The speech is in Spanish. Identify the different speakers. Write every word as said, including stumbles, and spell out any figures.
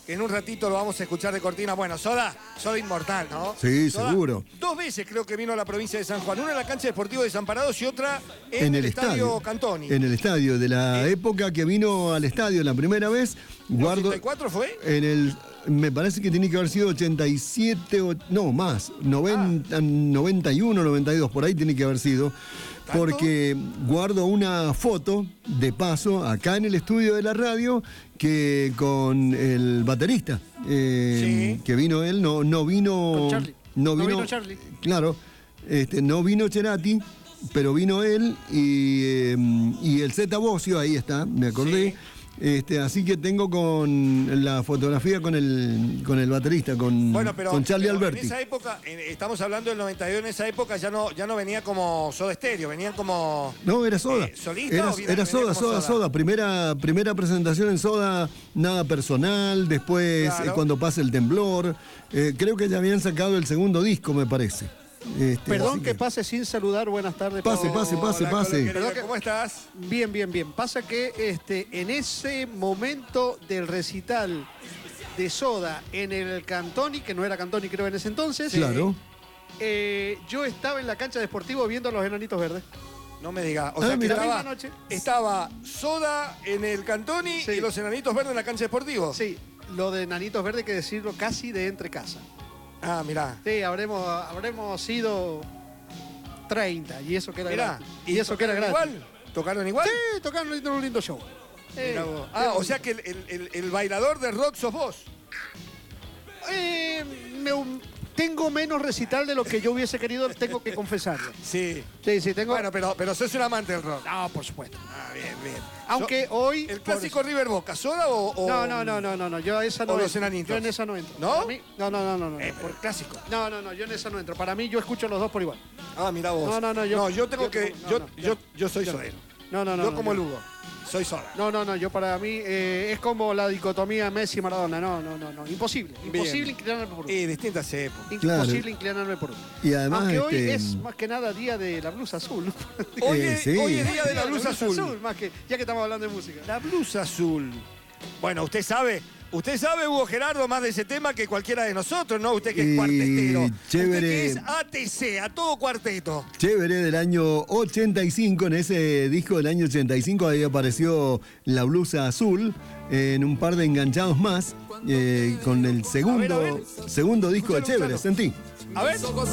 Speaker 1: que en un ratito lo vamos a escuchar de cortina. Bueno, Soda, Soda inmortal, ¿no?
Speaker 2: Sí,
Speaker 1: Soda,
Speaker 2: seguro.
Speaker 1: Dos veces creo que vino a la provincia de San Juan. Una en la cancha deportiva de Desamparados y otra en,
Speaker 2: En
Speaker 1: el,
Speaker 2: el
Speaker 1: estadio,
Speaker 2: estadio
Speaker 1: Cantoni.
Speaker 2: En el estadio, de la
Speaker 1: Eh.
Speaker 2: época que vino al estadio la primera vez. Guardo,
Speaker 1: ¿ochenta y cuatro fue?
Speaker 2: En el, me parece que tiene que haber sido ochenta y siete, o, no, más, noventa,
Speaker 1: Ah.
Speaker 2: noventa y uno, noventa y dos, por ahí tiene que haber sido.
Speaker 1: ¿Tanto?
Speaker 2: Porque guardo una foto de paso acá en el estudio de la radio que con el baterista, eh,
Speaker 1: Sí.
Speaker 2: que vino él, no, no vino...
Speaker 3: Con Charlie.
Speaker 2: No
Speaker 3: No
Speaker 2: vino,
Speaker 3: vino Charlie.
Speaker 2: Claro, este, no vino Cerati, pero vino él y, eh, y el Zeta Bocio, ahí está, me acordé.
Speaker 1: Sí.
Speaker 2: Este, así que tengo con la fotografía con el, con el baterista, con,
Speaker 1: Bueno, pero,
Speaker 2: con Charlie
Speaker 1: pero
Speaker 2: Alberti.
Speaker 1: en esa época, en- estamos hablando del noventa y dos, en esa época ya no, ya no venía como Soda Stereo, venían como...
Speaker 2: No, era Soda.
Speaker 1: Eh, ¿solista
Speaker 2: era
Speaker 1: o vino-
Speaker 2: era
Speaker 1: venía
Speaker 2: Soda,
Speaker 1: como
Speaker 2: Soda,
Speaker 1: Soda?
Speaker 2: Soda. Primera, primera presentación en Soda, nada personal. Después,
Speaker 1: Claro.
Speaker 2: eh, cuando pasa el temblor. Eh, creo que ya habían sacado el segundo disco, me parece. Este,
Speaker 3: Perdón
Speaker 2: así
Speaker 3: que pase sin saludar, buenas tardes.
Speaker 2: Pase,
Speaker 3: Pablo.
Speaker 2: pase, pase,
Speaker 1: Hola,
Speaker 2: pase.
Speaker 1: Colo, querido,
Speaker 3: Perdón que-
Speaker 1: ¿cómo estás?
Speaker 3: Bien, bien, bien. Pasa que este, en ese momento del recital de Soda en el Cantoni, que no era Cantoni creo en ese entonces,
Speaker 2: Claro.
Speaker 3: eh, yo estaba en la cancha de Sportivo viendo a los Enanitos Verdes.
Speaker 1: No me digas. O
Speaker 2: Ah,
Speaker 1: sea que
Speaker 2: mira.
Speaker 3: La
Speaker 1: estaba,
Speaker 3: misma noche.
Speaker 1: estaba Soda en el Cantoni
Speaker 3: Sí.
Speaker 1: y los Enanitos Verdes en la cancha deportiva.
Speaker 3: Sí, lo de Enanitos Verdes hay que decirlo casi de entre casa.
Speaker 1: Ah, mirá.
Speaker 3: Sí, habremos, habremos sido treinta y eso que era
Speaker 1: Mirá.
Speaker 3: gratis. Y, eso que era
Speaker 1: tocaron
Speaker 3: gratis.
Speaker 1: igual? ¿Tocaron igual?
Speaker 3: Sí, tocaron un lindo, un lindo show. Eh,
Speaker 1: Mirá vos. Ah,
Speaker 3: pero-
Speaker 1: o sea que el, el- el- el bailador de rock sos vos.
Speaker 3: Eh, me- tengo menos recital de lo que yo hubiese querido, tengo que confesarlo.
Speaker 1: Sí.
Speaker 3: Sí, sí, tengo.
Speaker 1: Bueno, pero, pero sos un amante del rock.
Speaker 3: No, por supuesto.
Speaker 1: Ah, bien, bien.
Speaker 3: Aunque
Speaker 1: So-
Speaker 3: hoy.
Speaker 1: ¿El clásico River Boca, Soda o, o-
Speaker 3: No, no, no, no, no, no. Yo a esa no
Speaker 1: o los
Speaker 3: entro.
Speaker 1: Enanitos?
Speaker 3: Yo en esa no entro.
Speaker 1: ¿No?
Speaker 3: Para mí- no, no, no, no, no.
Speaker 1: Eh, por clásico.
Speaker 3: No, no, no, yo en esa no entro. Para mí yo escucho los dos por igual.
Speaker 1: Ah, mirá vos.
Speaker 3: No, no, no, yo-
Speaker 1: tengo
Speaker 3: yo
Speaker 1: que.
Speaker 3: como- no,
Speaker 1: yo,
Speaker 3: no,
Speaker 1: yo,
Speaker 3: yo-
Speaker 1: yo soy
Speaker 3: yo no.
Speaker 1: sodero.
Speaker 3: No, no, no.
Speaker 1: yo
Speaker 3: no,
Speaker 1: como
Speaker 3: yo-
Speaker 1: Lugo. Soy Soda.
Speaker 3: No, no, no, yo para mí eh, es como la dicotomía Messi-Maradona. No, no, no, no. Imposible. Imposible
Speaker 1: Bien.
Speaker 3: inclinarme por uno.
Speaker 1: Y distintas épocas.
Speaker 3: Imposible
Speaker 2: Claro.
Speaker 3: inclinarme por uno.
Speaker 2: Y además,
Speaker 3: Aunque hoy
Speaker 2: este,
Speaker 3: es más que nada día de la blusa azul.
Speaker 1: Hoy,
Speaker 2: Eh,
Speaker 1: es,
Speaker 2: sí.
Speaker 1: hoy es día de la blusa azul.
Speaker 3: Más que, ya que estamos hablando de música.
Speaker 1: La blusa azul. Bueno, usted sabe, usted sabe, Hugo Gerardo, más de ese tema que cualquiera de nosotros, ¿no? Usted que es
Speaker 2: Y
Speaker 1: cuartetero.
Speaker 2: chévere.
Speaker 1: Usted que es A T C, a todo cuarteto.
Speaker 2: Chévere, del año ochenta y cinco, en ese disco del año ochenta y cinco ahí apareció La Blusa Azul, en un par de enganchados más, eh, con el segundo,
Speaker 1: A ver, a ver.
Speaker 2: segundo disco de
Speaker 1: Escuchalo,
Speaker 2: Chévere,
Speaker 1: escuchalo.
Speaker 2: sentí.
Speaker 1: A ver.